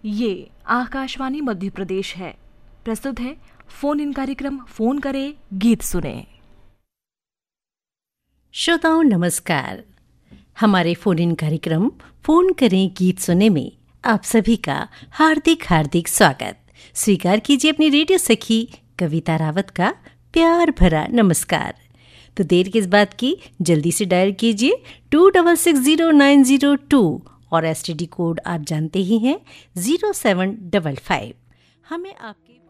ये आकाशवाणी मध्य प्रदेश है। प्रस्तुत है फोन इन कार्यक्रम फोन करें गीत सुने। श्रोताओं नमस्कार। हमारे फोन इन कार्यक्रम फोन करें गीत सुने में आप सभी का हार्दिक स्वागत। स्वीकार कीजिए अपनी रेडियो सखी कविता रावत का प्यार भरा नमस्कार। तो देर किस बात की, जल्दी से डायल कीजिए 2660-902 और एसटीडी कोड आप जानते ही हैं 0755। हमें आपके